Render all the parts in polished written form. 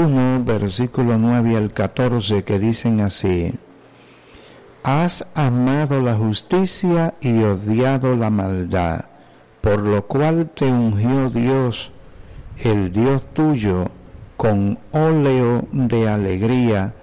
1, versículo 9 al 14, que dicen así: Has amado la justicia y odiado la maldad, por lo cual te ungió Dios, el Dios tuyo, con óleo de alegría,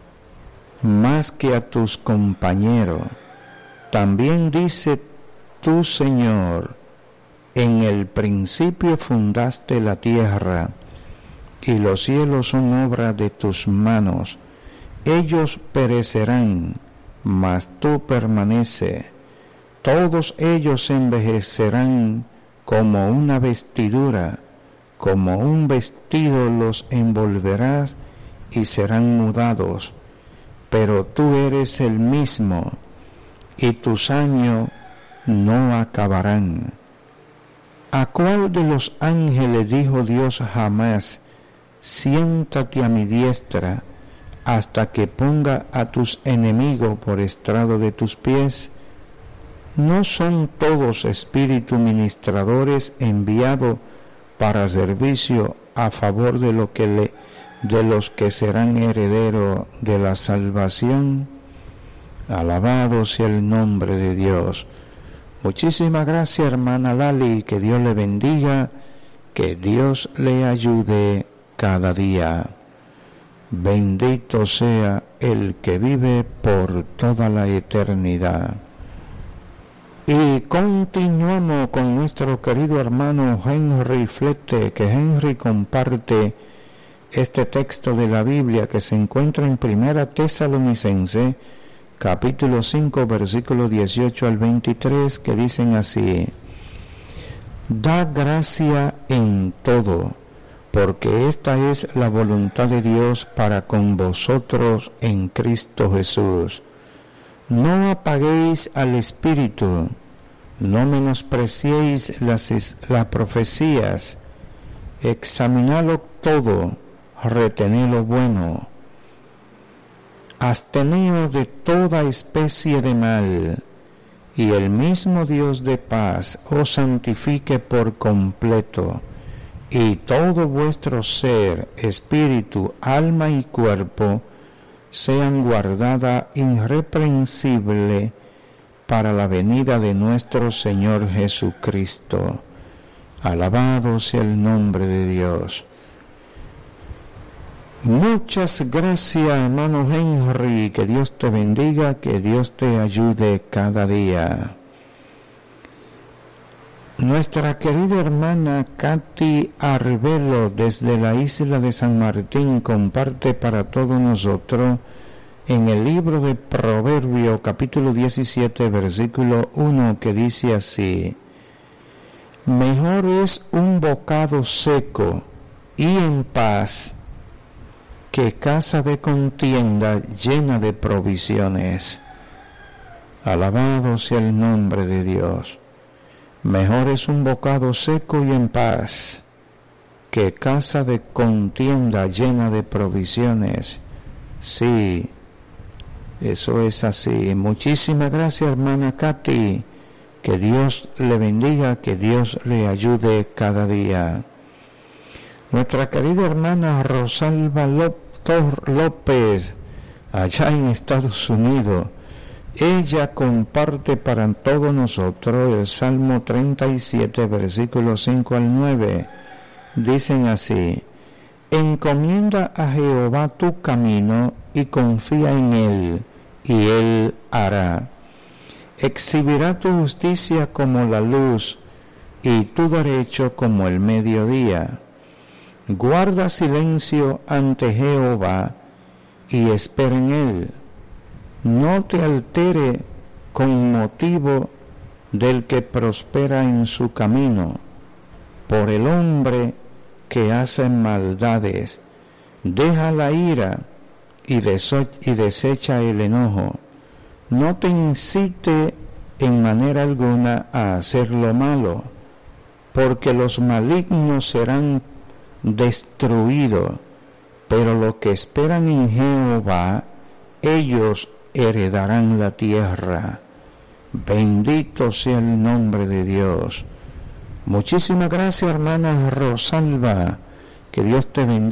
más que a tus compañeros. También dice tu Señor: en el principio fundaste la tierra, y los cielos son obra de tus manos. Ellos perecerán, mas tú permaneces. Todos ellos envejecerán como una vestidura, como un vestido los envolverás y serán mudados. Pero tú eres el mismo, y tus años no acabarán. ¿A cuál de los ángeles dijo Dios jamás: siéntate a mi diestra, hasta que ponga a tus enemigos por estrado de tus pies? ¿No son todos espíritus ministradores enviados para servicio a favor de los que serán herederos de la salvación? Alabado sea el nombre de Dios. Muchísimas gracias, hermana Lali, que Dios le bendiga, que Dios le ayude cada día. Bendito sea el que vive por toda la eternidad. Y continuamos con nuestro querido hermano Henry Flete, que Henry comparte este texto de la Biblia que se encuentra en Primera Tesalonicense, capítulo 5, versículo 18 al 23, que dicen así: Da gracia en todo, porque esta es la voluntad de Dios para con vosotros en Cristo Jesús. No apaguéis al Espíritu, no menospreciéis las profecías, examinadlo todo, retened lo bueno. Absteneos de toda especie de mal, y el mismo Dios de paz os santifique por completo, y todo vuestro ser, espíritu, alma y cuerpo sean guardadas irreprensible para la venida de nuestro Señor Jesucristo. Alabado sea el nombre de Dios. Muchas gracias, hermano Henry, que Dios te bendiga, que Dios te ayude cada día. Nuestra querida hermana Katy Arbelo, desde la isla de San Martín, comparte para todos nosotros en el libro de Proverbios, capítulo 17, versículo 1, que dice así: Mejor es un bocado seco y en paz que casa de contienda llena de provisiones. Alabado sea el nombre de Dios. Mejor es un bocado seco y en paz que casa de contienda llena de provisiones. Sí, eso es así. Muchísimas gracias, hermana Katy. Que Dios le bendiga, que Dios le ayude cada día. Nuestra querida hermana Rosalba López, allá en Estados Unidos, ella comparte para todos nosotros el Salmo 37, versículos 5 al 9. Dicen así: Encomienda a Jehová tu camino y confía en Él, y Él hará. Exhibirá tu justicia como la luz, y tu derecho como el mediodía. Guarda silencio ante Jehová, y espera en Él. No te altere con motivo del que prospera en su camino, por el hombre que hace maldades. Deja la ira y desecha el enojo. No te incite en manera alguna a hacer lo malo, porque los malignos serán destruidos, pero los que esperan en Jehová, ellos heredarán la tierra. Bendito sea el nombre de Dios. Muchísimas gracias, hermana Rosalba. Que Dios te bendiga.